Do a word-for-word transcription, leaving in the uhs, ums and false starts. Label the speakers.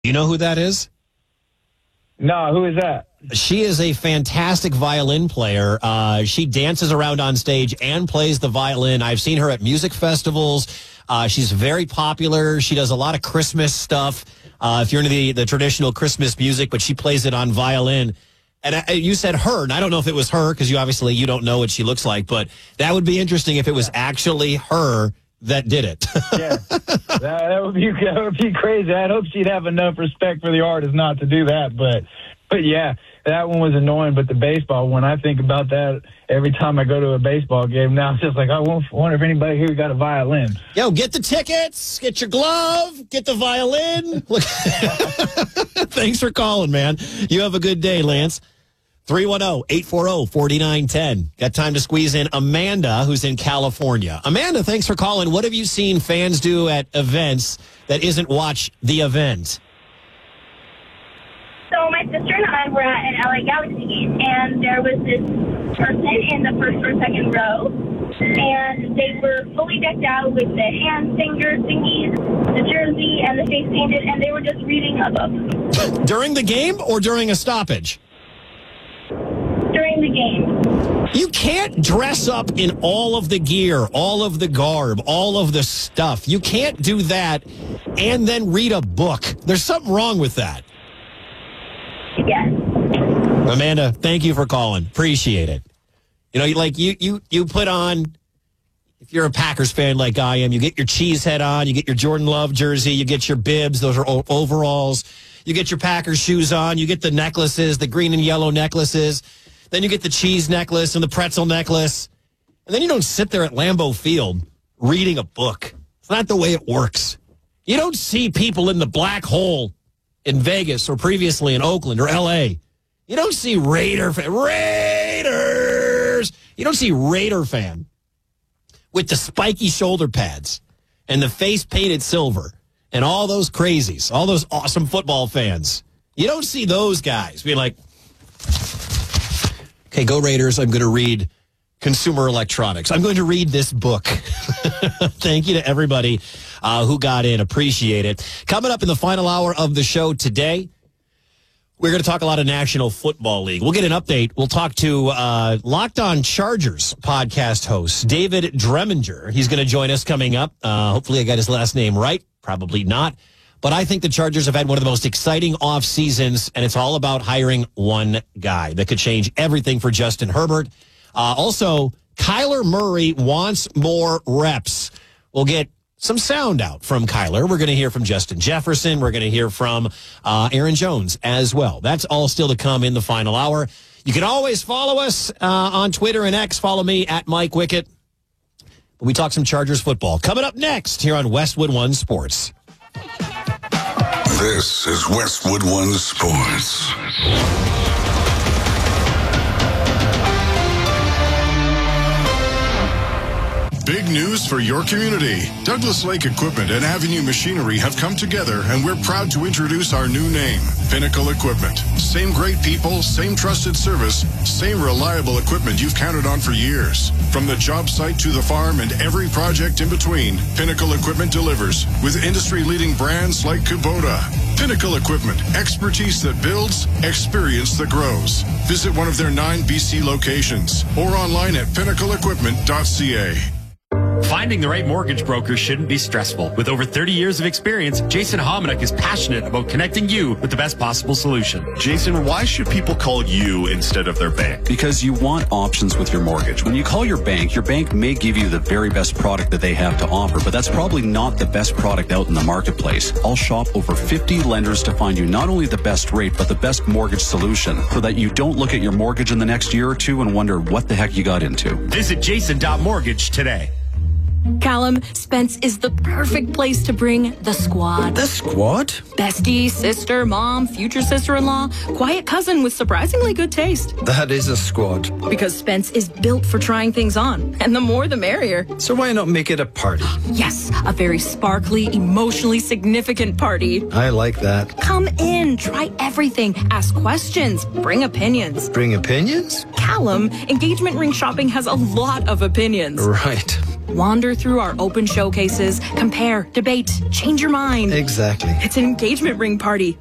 Speaker 1: You know who that is?
Speaker 2: No, who is that?
Speaker 1: She is a fantastic violin player. Uh, she dances around on stage and plays the violin. I've seen her at music festivals. Uh, she's very popular. She does a lot of Christmas stuff. Uh, if you're into the, the traditional Christmas music, but she plays it on violin. And I, you said her, and I don't know if it was her because you obviously you don't know what she looks like, but that would be interesting if it was actually her that did it.
Speaker 2: Yeah, that, that would be that would be crazy. I'd hope she'd have enough respect for the artist not to do that, but but yeah, that one was annoying. But the baseball one, I think about that every time I go to a baseball game. Now it's just like I wonder if anybody here got a violin.
Speaker 1: Yo, get the tickets, get your glove, get the violin. Thanks for calling, man. You have a good day, Lance. three one zero, eight four zero, four nine one zero. Got time to squeeze in Amanda, who's in California. Amanda, thanks for calling. What have you seen fans do at events that isn't watch the event?
Speaker 3: So my sister and I were at an L A Galaxy game, and there was this person in the first or second row, and they were fully decked out with the hand finger thingies, the jersey, and the face painted, and they were just reading a book.
Speaker 1: During the game or during a stoppage?
Speaker 3: During the game.
Speaker 1: You can't dress up in all of the gear, all of the garb, all of the stuff. You can't do that and then read a book. There's something wrong with that.
Speaker 3: Yes.
Speaker 1: Amanda, thank you for calling. Appreciate it. You know, like you, you, you put on, if you're a Packers fan like I am, you get your cheese head on, you get your Jordan Love jersey, you get your bibs, those are o- overalls. You get your Packers shoes on, you get the necklaces, the green and yellow necklaces. Then you get the cheese necklace and the pretzel necklace. And then you don't sit there at Lambeau Field reading a book. It's not the way it works. You don't see people in the black hole in Vegas or previously in Oakland or L A. You don't see Raider fan. Raiders! You don't see Raider fan with the spiky shoulder pads and the face painted silver and all those crazies, all those awesome football fans. You don't see those guys be like, okay, go Raiders. I'm going to read Consumer Electronics. I'm going to read this book. Thank you to everybody uh, who got in. Appreciate it. Coming up in the final hour of the show today, we're going to talk a lot of National Football League. We'll get an update. We'll talk to uh, Locked On Chargers podcast host, David Dreminger. He's going to join us coming up. Uh, hopefully I got his last name right. Probably not. But I think the Chargers have had one of the most exciting off seasons, and it's all about hiring one guy that could change everything for Justin Herbert. Uh, also, Kyler Murray wants more reps. We'll get some sound out from Kyler. We're going to hear from Justin Jefferson. We're going to hear from uh, Aaron Jones as well. That's all still to come in the final hour. You can always follow us uh, on Twitter and X. Follow me at Mike Wickett. We talk some Chargers football. Coming up next here on Westwood One Sports.
Speaker 4: This is Westwood One Sports. Big news for your community. Douglas Lake Equipment and Avenue Machinery have come together, and we're proud to introduce our new name, Pinnacle Equipment. Same great people, same trusted service, same reliable equipment you've counted on for years. From the job site to the farm and every project in between, Pinnacle Equipment delivers with industry-leading brands like Kubota. Pinnacle Equipment, expertise that builds, experience that grows. Visit one of their nine B C locations or online at pinnacle equipment dot c a.
Speaker 5: Finding the right mortgage broker shouldn't be stressful. With over thirty years of experience, Jason Hominick is passionate about connecting you with the best possible solution.
Speaker 6: Jason, why should people call you instead of their bank?
Speaker 7: Because you want options with your mortgage. When you call your bank, your bank may give you the very best product that they have to offer, but that's probably not the best product out in the marketplace. I'll shop over fifty lenders to find you not only the best rate, but the best mortgage solution so that you don't look at your mortgage in the next year or two and wonder what the heck you got into.
Speaker 5: Visit jason dot mortgage today.
Speaker 8: Callum, Spence is the perfect place to bring the squad.
Speaker 9: The squad?
Speaker 8: Bestie, sister, mom, future sister-in-law, quiet cousin with surprisingly good taste.
Speaker 9: That is a squad.
Speaker 8: Because Spence is built for trying things on, and the more the merrier.
Speaker 9: So why not make it a party?
Speaker 8: Yes, a very sparkly, emotionally significant party.
Speaker 9: I like that.
Speaker 8: Come in, try everything, ask questions, bring opinions.
Speaker 9: Bring opinions?
Speaker 8: Callum, engagement ring shopping has a lot of opinions.
Speaker 9: Right.
Speaker 8: Wander through our open showcases, compare, debate, change your mind.
Speaker 9: Exactly.
Speaker 8: It's an engagement ring party.